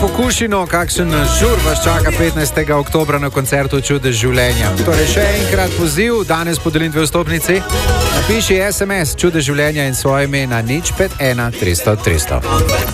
pokušino, kakšen žur vas čaka 15. oktobra na koncertu Čudež življenja. Torej še enkrat poziv, danes podelim 2 vstopnici. Napiši SMS Čudež življenja in svoje ime na 051 300 300.